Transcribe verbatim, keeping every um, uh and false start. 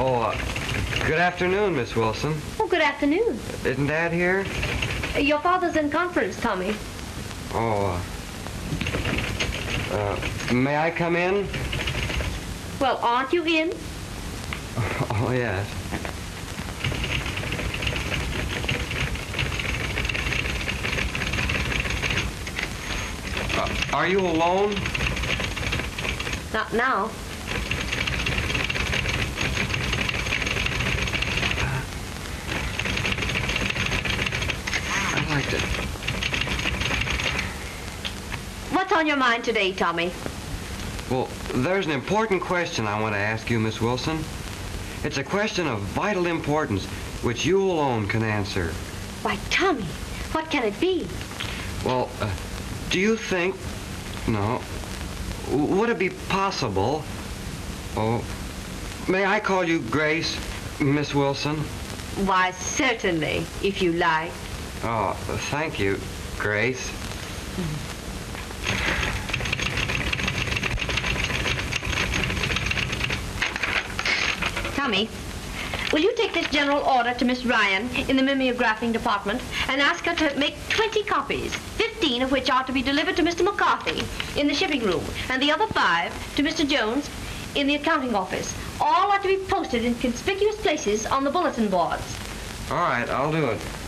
Oh, uh, good afternoon, Miss Wilson. Oh, good afternoon. Isn't Dad here? Uh, Your father's in conference, Tommy. Oh, uh, uh, may I come in? Well, aren't you in? Oh, yes. Uh, are you alone? Not now. I'd like to... What's on your mind today, Tommy? Well, there's an important question I want to ask you, Miss Wilson. It's a question of vital importance, which you alone can answer. Why, Tommy, what can it be? Well, uh, do you think... No. Would it be possible... Oh, may I call you Grace, Miss Wilson? Why, certainly, if you like. Oh, thank you, Grace. Tommy, will you take this general order to Miss Ryan in the mimeographing department and ask her to make twenty copies, fifteen of which are to be delivered to Mister McCarthy in the shipping room, and the other five to Mister Jones in the accounting office. All are to be posted in conspicuous places on the bulletin boards. All right, I'll do it.